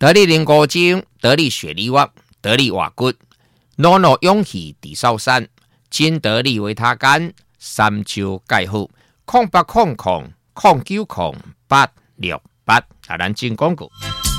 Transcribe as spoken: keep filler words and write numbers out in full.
得力灵果精、得力雪梨蛙、得力瓦骨、诺诺勇气地少山、金得力维他干、三椒钙好，空八空空空九空八六八，啊，咱进广告。